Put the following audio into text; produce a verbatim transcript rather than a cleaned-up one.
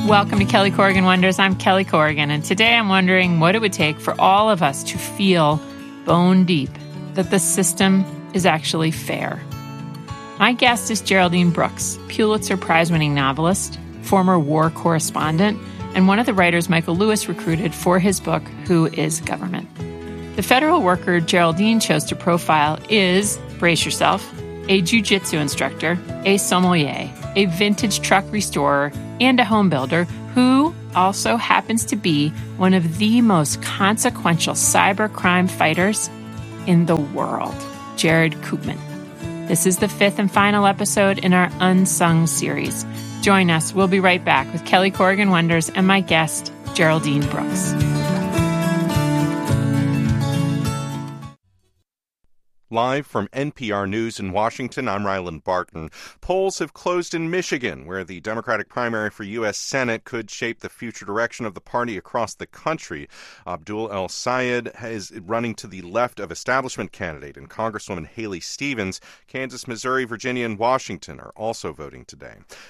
Welcome to Kelly Corrigan Wonders. I'm Kelly Corrigan, and today I'm wondering what it would take for all of us to feel bone deep that the system is actually fair. My guest is Geraldine Brooks, Pulitzer Prize-winning novelist, former war correspondent, and one of the writers Michael Lewis recruited for his book, Who is Government? The federal worker Geraldine chose to profile is, brace yourself, a jiu-jitsu instructor, a sommelier, a vintage truck restorer, and a home builder who also happens to be one of the most consequential cybercrime fighters in the world, Jared Koopman. This is the fifth and final episode in our Unsung series. Join us. We'll be right back with Kelly Corrigan Wonders and my guest, Geraldine Brooks. Live from N P R News in Washington, I'm Ryland Barton. Polls have closed in Michigan, where the Democratic primary for U S Senate could shape the future direction of the party across the country. Abdul El-Sayed is running to the left of establishment candidate, and Congresswoman Haley Stevens, Kansas, Missouri, Virginia, and Washington are also voting today.